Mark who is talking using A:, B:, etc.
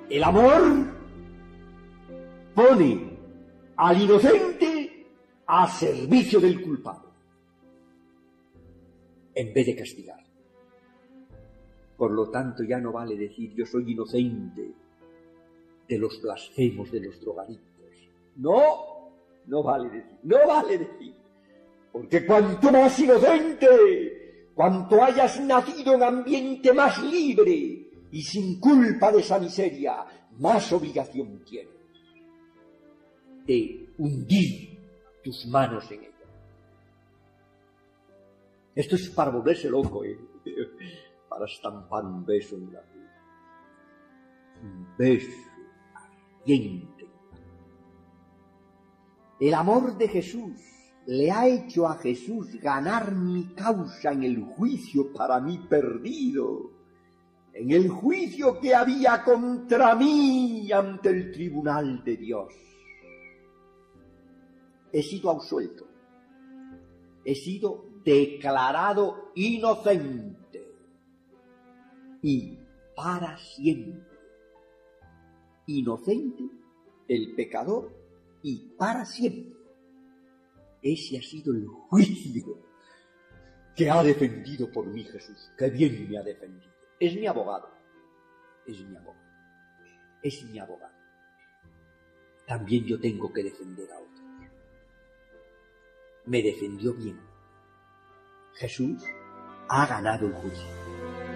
A: El amor pone al inocente a servicio del culpable, en vez de castigar. Por lo tanto, ya no vale decir yo soy inocente de los blasfemos, de los drogadictos. No vale decir. Porque cuanto más inocente, cuanto hayas nacido en ambiente más libre y sin culpa de esa miseria, más obligación tienes de hundir tus manos en ella. Esto es para volverse loco, para estampar un beso en la vida. Un beso ardiente. El amor de Jesús le ha hecho a Jesús ganar mi causa en el juicio para mí perdido, en el juicio que había contra mí ante el tribunal de Dios. He sido absuelto, he sido declarado inocente y para siempre. Inocente el pecador y para siempre. Ese ha sido el juicio que ha defendido por mí Jesús. Qué bien me ha defendido. Es mi abogado. También yo tengo que defender a otros. Me defendió bien. Jesús ha ganado el juicio.